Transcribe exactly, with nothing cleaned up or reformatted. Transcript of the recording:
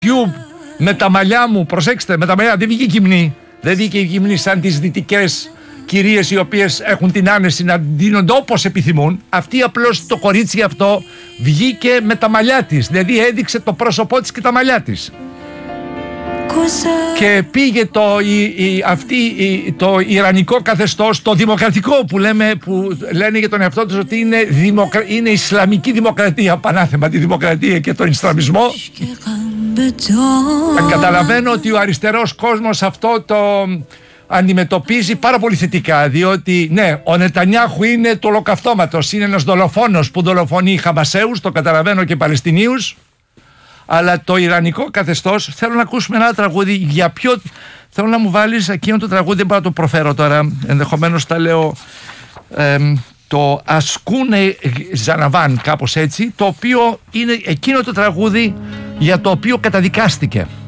YouTube με τα μαλλιά μου, προσέξτε, με τα μαλλιά, δεν βγήκε γυμνή. Δεν βγήκε γυμνή σαν τις δυτικές κυρίες οι οποίες έχουν την άνεση να δίνονται όπως επιθυμούν. Αυτή απλώς το κορίτσι αυτό βγήκε με τα μαλλιά της, δηλαδή έδειξε το πρόσωπό της και τα μαλλιά της. Και πήγε το, η, η, αυτή, η, το ιρανικό καθεστώς, το δημοκρατικό που, λέμε, που λένε για τον εαυτό τους ότι είναι, δημοκρα... είναι Ισλαμική δημοκρατία, πανάθεμα τη δημοκρατία και τον Ισλαμισμό. Καταλαβαίνω ότι ο αριστερός κόσμος αυτό το αντιμετωπίζει πάρα πολύ θετικά, διότι ναι, ο Νετανιάχου είναι του ολοκαυτώματος, είναι ένας δολοφόνος που δολοφονεί Χαμασέους, το καταλαβαίνω, και Παλαιστινίους. Αλλά το ιρανικό καθεστώς, θέλω να ακούσουμε ένα τραγούδι. Για ποιο θέλω να μου βάλεις εκείνο το τραγούδι, δεν μπορώ να το προφέρω τώρα, ενδεχομένως τα λέω, ε, το Ασκούνε Ζαναβάν, κάπως έτσι, το οποίο είναι εκείνο το τραγούδι για το οποίο καταδικάστηκε.